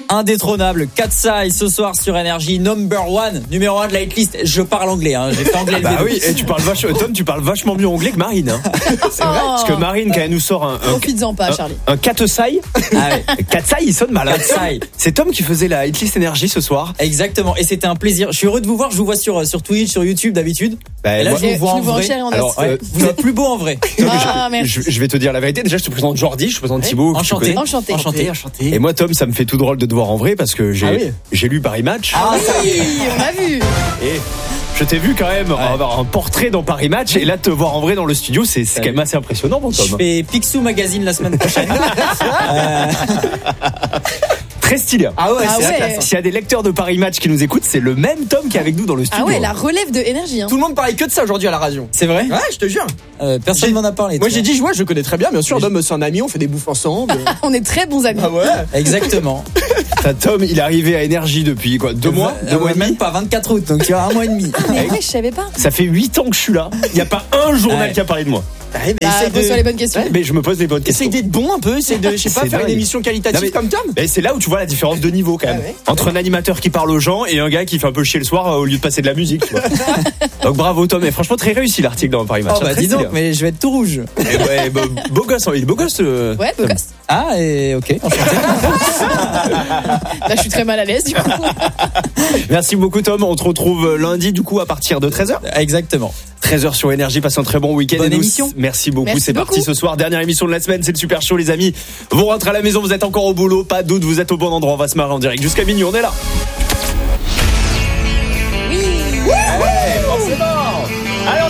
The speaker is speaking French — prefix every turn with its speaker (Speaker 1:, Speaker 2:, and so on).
Speaker 1: Indétrônable, Katsai ce soir sur Énergie, numéro 1 de la hitlist. Je parle anglais, j'ai fait anglais.
Speaker 2: Bah oui, et Tom, tu parles vachement mieux anglais que Marine. C'est vrai. Parce que Marine, quand elle nous sort
Speaker 3: profites-en pas, Charlie.
Speaker 2: Un Katsai. Katsai, il sonne mal.
Speaker 1: Katsai.
Speaker 2: C'est Tom qui faisait la hitlist Énergie ce soir.
Speaker 1: Exactement, et c'était un plaisir. Je suis heureux de vous voir. Je vous vois sur Twitch, sur YouTube d'habitude.
Speaker 2: Bah,
Speaker 1: et là, je vous vois en vrai.
Speaker 3: Alors,
Speaker 1: vous êtes plus beau en vrai.
Speaker 2: Je vais te dire la vérité. Déjà, je te présente Jordi, je te présente Thibaut.
Speaker 3: Enchanté.
Speaker 2: Et moi, Tom, ça me fait tout drôle de te voir en vrai parce que j'ai lu Paris Match.
Speaker 3: Oui, on a vu.
Speaker 2: Et je t'ai vu quand même avoir un portrait dans Paris Match et là te voir en vrai dans le studio, c'est quand même assez impressionnant, mon Tom.
Speaker 1: Je fais Picsou Magazine la semaine prochaine.
Speaker 2: Très stylé.
Speaker 1: C'est la classe.
Speaker 2: S'il y a des lecteurs de Paris Match qui nous écoutent, c'est le même Tom qui est avec nous dans le studio.
Speaker 3: La relève de Énergie.
Speaker 4: Tout le monde parlait que de ça aujourd'hui à la radio.
Speaker 1: C'est vrai?
Speaker 4: Ouais, je te jure.
Speaker 1: Personne m'en a parlé.
Speaker 4: Moi j'ai dit, je le connais très bien sûr. Dom, c'est un ami, on fait des bouffes ensemble.
Speaker 3: On est très bons amis.
Speaker 4: Ah ouais.
Speaker 1: Exactement.
Speaker 2: Tom, il est arrivé à Énergie depuis quoi? 2 mois? 2 mois et demi?
Speaker 1: Même pas 24 août, donc il y a 1 mois et demi.
Speaker 3: Mais ouais, je savais pas.
Speaker 2: Ça fait 8 ans que je suis là. Il n'y a pas un journal qui a parlé de moi.
Speaker 3: Pose-toi les bonnes questions.
Speaker 2: Mais je me pose les bonnes questions.
Speaker 4: Essaye d'être bon un peu, essaye de, je sais pas, faire une émission qualitative comme Tom.
Speaker 2: Et c'est là où tu vois la différence de niveau quand même. Entre un animateur qui parle aux gens et un gars qui fait un peu chier le soir au lieu de passer de la musique. Tu vois. Donc bravo Tom, et franchement très réussi l'article dans Paris Match.
Speaker 1: Dis donc, mais je vais être tout rouge.
Speaker 2: Et beau gosse, il est beau gosse.
Speaker 3: Ouais, beau gosse.
Speaker 1: Ok, enchanté.
Speaker 3: Là, je suis très mal à l'aise du coup.
Speaker 2: Merci beaucoup Tom, on te retrouve lundi du coup à partir de 13h.
Speaker 1: Exactement.
Speaker 2: 13h sur Énergie, passez un très bon week-end.
Speaker 1: Bonne émission.
Speaker 2: Merci beaucoup, c'est parti ce soir. Dernière émission de la semaine, c'est le Super Show les amis. Vous rentrez à la maison, vous êtes encore au boulot, pas de doute, vous êtes au bon endroit, on va se marrer en direct jusqu'à minuit, on est là.